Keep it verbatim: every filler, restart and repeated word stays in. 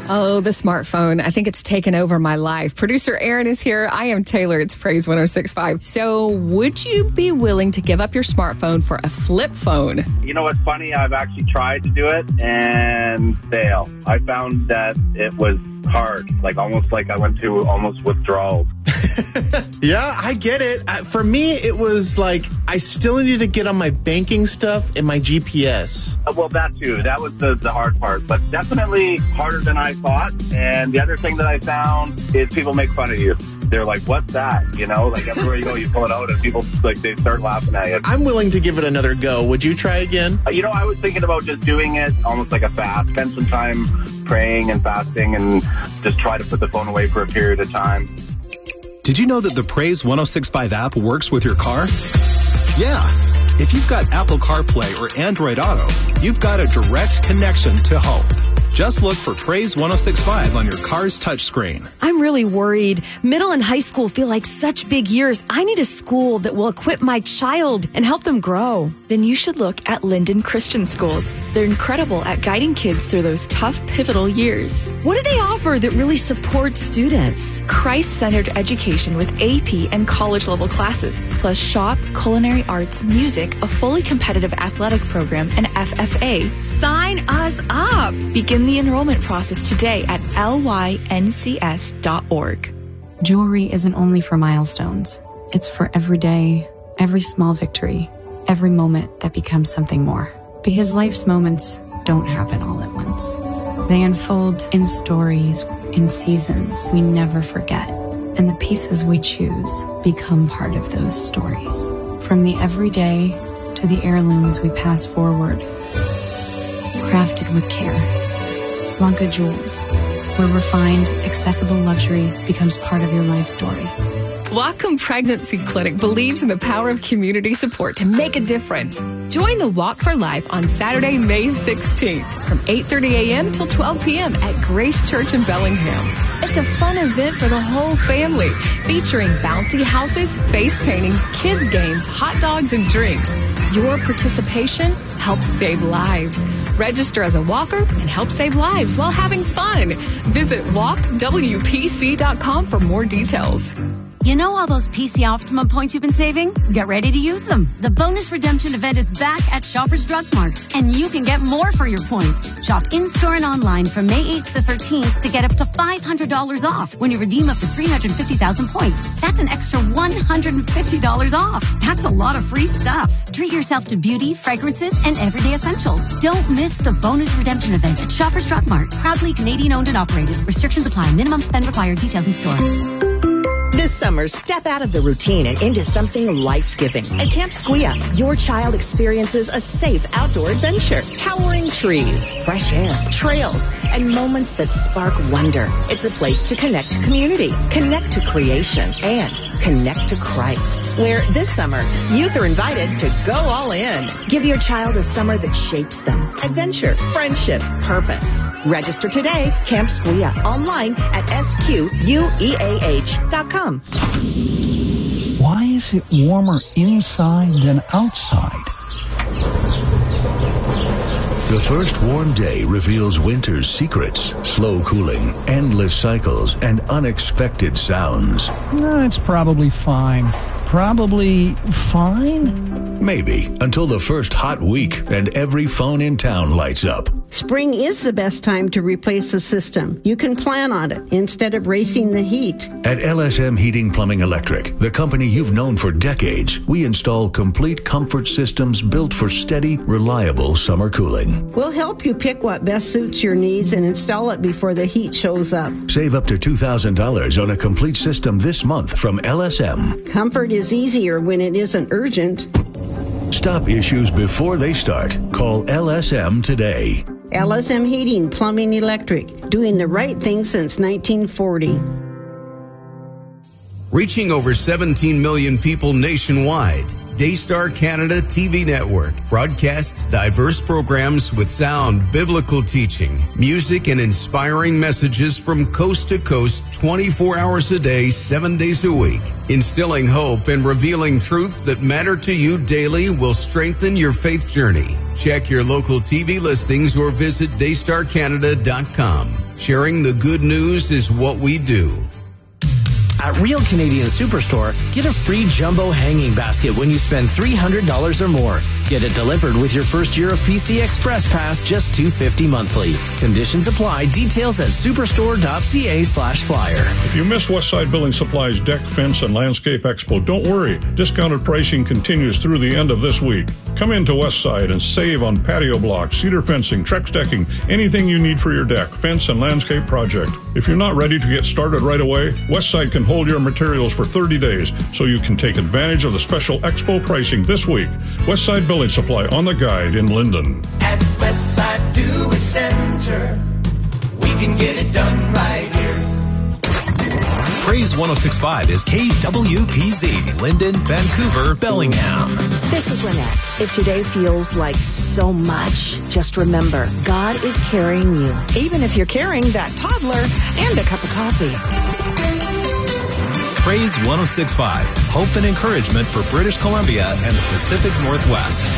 Oh, the smartphone. I think it's taken over my life. Producer Aaron is here. I am Taylor. It's Praise one oh six point five. So would you be willing to give up your smartphone for a flip phone? You know what's funny? I've actually tried to do it and fail. I found that it was hard, like almost like I went through almost withdrawals. Yeah, I get it. Uh, for me, it was like I still needed to get on my banking stuff and my G P S. Uh, well, that too. That was the, the hard part, but definitely harder than I thought. And the other thing that I found is people make fun of you. They're like, what's that? You know, like everywhere you go, you pull it out and people, like, they start laughing at you. I'm willing to give it another go. Would you try again? Uh, you know, I was thinking about just doing it almost like a fast. Spend some time praying and fasting and just try to put the phone away for a period of time. Did you know that the Praise one oh six point five app works with your car? Yeah. If you've got Apple CarPlay or Android Auto, you've got a direct connection to Hope. Just look for Praise one oh six point five on your car's touchscreen. I'm really worried. Middle and high school feel like such big years. I need a school that will equip my child and help them grow. Then you should look at Linden Christian School. They're incredible at guiding kids through those tough, pivotal years. What do they offer that really supports students? Christ-centered education with A P and college-level classes, plus shop, culinary arts, music, a fully competitive athletic program, and F F A. Sign us up! Begin the enrollment process today at L Y N C S dot org. Jewelry isn't only for milestones. It's for every day, every small victory, every moment that becomes something more. Because life's moments don't happen all at once. They unfold in stories, in seasons we never forget. And the pieces we choose become part of those stories. From the everyday to the heirlooms we pass forward. Crafted with care. Lanka Jewels, where refined, accessible luxury becomes part of your life story. Whatcom Pregnancy Clinic believes in the power of community support to make a difference. Join the Walk for Life on Saturday, May sixteenth from eight thirty a.m. till twelve p.m. at Grace Church in Bellingham. It's a fun event for the whole family, featuring bouncy houses, face painting, kids games, hot dogs, and drinks. Your participation helps save lives. Register as a walker and help save lives while having fun. Visit walk w p c dot com for more details. You know all those P C Optimum points you've been saving? Get ready to use them. The bonus redemption event is back at Shoppers Drug Mart, and you can get more for your points. Shop in-store and online from May eighth to thirteenth to get up to five hundred dollars off when you redeem up to three hundred fifty thousand points. That's an extra one hundred fifty dollars off. That's a lot of free stuff. Treat yourself to beauty, fragrances, and everyday essentials. Don't miss the bonus redemption event at Shoppers Drug Mart. Proudly Canadian owned and operated. Restrictions apply. Minimum spend required. Details in store. This summer, step out of the routine and into something life-giving. At Camp Squia, your child experiences a safe outdoor adventure. Towering trees, fresh air, trails, and moments that spark wonder. It's a place to connect to community, connect to creation, and connect to Christ. Where this summer, youth are invited to go all in. Give your child a summer that shapes them. Adventure, friendship, purpose. Register today, Camp Squia, online at S Q U E A H dot com. Why is it warmer inside than outside? The first warm day reveals winter's secrets, slow cooling, endless cycles, and unexpected sounds. No, it's probably fine. Probably fine? Maybe, until the first hot week and every phone in town lights up. Spring is the best time to replace a system. You can plan on it instead of racing the heat. At L S M Heating Plumbing Electric, the company you've known for decades, we install complete comfort systems built for steady, reliable summer cooling. We'll help you pick what best suits your needs and install it before the heat shows up. Save up to two thousand dollars on a complete system this month from L S M. Comfort is easier when it isn't urgent. Stop issues before they start. Call L S M today. L S M Heating, Plumbing, Electric, doing the right thing since nineteen forty. Reaching over seventeen million people nationwide, Daystar Canada T V Network broadcasts diverse programs with sound biblical teaching, music, and inspiring messages from coast to coast twenty-four hours a day, seven days a week. Instilling hope and revealing truths that matter to you daily will strengthen your faith journey. Check your local T V listings or visit daystar canada dot com. Sharing the good news is what we do. At Real Canadian Superstore, get a free jumbo hanging basket when you spend three hundred dollars or more. Get it delivered with your first year of P C Express Pass, just two hundred fifty dollars monthly. Conditions apply. Details at superstore.ca slash flyer. If you missed Westside Building Supply's Deck, Fence, and Landscape Expo, don't worry. Discounted pricing continues through the end of this week. Come into Westside and save on patio blocks, cedar fencing, Trex decking, anything you need for your deck, fence, and landscape project. If you're not ready to get started right away, Westside can hold your materials for thirty days so you can take advantage of the special expo pricing this week. Westside Building Supply on the Guide in Linden. At Westside Do It Center, we can get it done right here. Praise one oh six point five is K W P Z, Linden, Vancouver, Bellingham. This is Lynette. If today feels like so much, just remember, God is carrying you, even if you're carrying that toddler and a cup of coffee. Praise one oh six point five, hope and encouragement for British Columbia and the Pacific Northwest.